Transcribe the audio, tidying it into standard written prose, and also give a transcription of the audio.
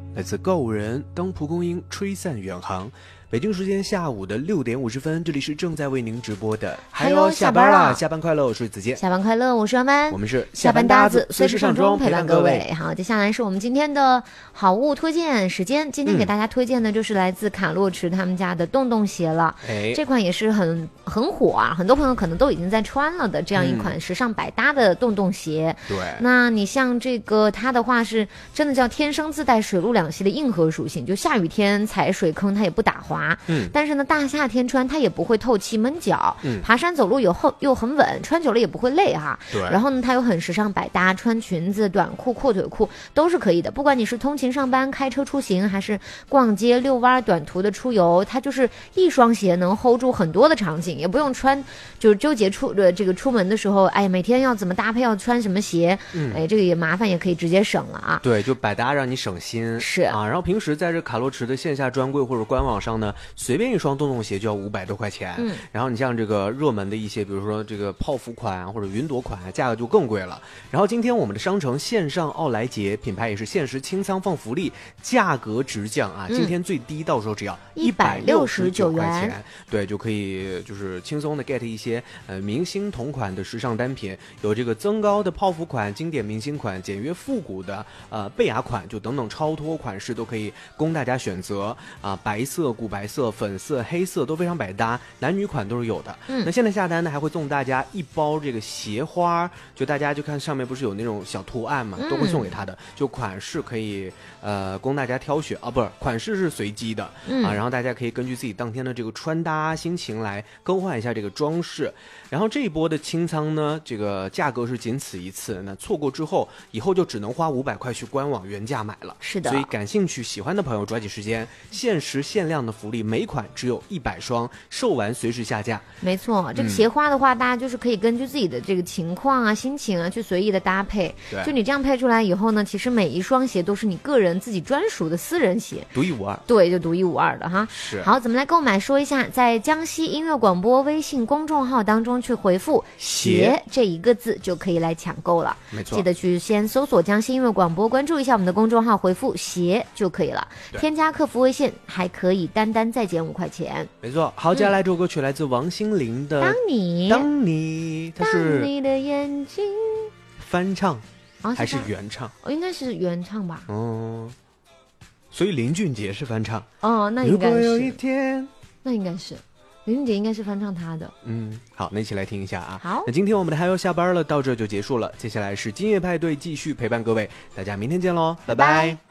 来自告五人，当蒲公英吹散远航。北京时间下午的6点50分，这里是正在为您直播的。 还有下班了， 下班快乐，我是子健。 下班快乐，我是阿曼。 我们是下班搭子，随时上妆陪伴各位。好，接下来是我们今天的好物推荐时间。今天给大家推荐的就是来自卡洛驰他们家的洞洞鞋了。这款也是很火啊，很多朋友可能都已经在穿了的这样一款时尚百搭的洞洞鞋。 对， 那你像这个它的话是真的叫天生自带水陆两栖的硬核属性，就下雨天踩水坑它也不打滑。但是呢，大夏天穿它也不会透气闷脚。爬山走路又很稳，穿久了也不会累哈。 对。 然后呢，它又很时尚百搭，穿裙子、短裤、阔腿裤都是可以的。不管你是通勤上班、开车出行，还是逛街、遛弯、短途的出游，它就是一双鞋能 hold 住很多的场景，也不用穿就是纠结出门的时候，哎，每天要怎么搭配，要穿什么鞋，哎，这个也麻烦，也可以直接省了啊。 对，就百搭让你省心。 是啊， 然后平时在这卡洛驰的线下专柜或者官网上呢，随便一双洞洞鞋就要500多块钱。然后你像这个热门的一些，比如说这个泡芙款或者云朵款，价格就更贵了。然后今天我们的商城线上奥莱节品牌也是限时清仓放福利，价格直降啊！今天最低到时候只要169块钱，对，就可以就是轻松的 get 一些明星同款的时尚单品，有这个增高的泡芙款、经典明星款、简约复古的贝雅款，就等等超脱款式都可以供大家选择啊，白色、古白色、粉色、黑色都非常百搭，男女款都是有的。那现在下单呢，还会送大家一包这个鞋花，就大家就看上面不是有那种小图案嘛，都会送给他的。就款式可以供大家挑选啊，不是款式是随机的啊，然后大家可以根据自己当天的这个穿搭心情来更换一下这个装饰。然后这一波的清仓呢，这个价格是仅此一次，那错过之后，以后就只能花500块去官网原价买了。 是的， 所以感兴趣喜欢的朋友抓紧时间，限时限量的福利，每款只有100双，售完随时下架。 没错，这个鞋花的话，大家就是可以根据自己的这个情况啊、心情啊去随意的搭配。 对， 就你这样配出来以后呢，其实每一双鞋都是你个人自己专属的私人鞋， 独一无二。 对，就独一无二的哈。 是。 好，怎么来购买？说一下，在江西音乐广播微信公众号当中去回复“鞋”这一个字，就可以来抢购了。 没错， 记得去先搜索江西音乐广播，关注一下我们的公众号，回复“鞋”就可以了。添加客服微信，还可以单再减5块钱。 没错。好，接下来这首歌曲来自王心凌的《当你》，它是当你的眼睛翻唱还是原唱？ 应该是原唱吧。 所以林俊杰是翻唱。 那应该是。 如果有一天， 那应该是林俊杰应该是翻唱他的。 好，那一起来听一下啊。 好， 那今天我们的还要下班了，到这就结束了。接下来是今夜派对，继续陪伴各位，大家明天见喽，拜拜。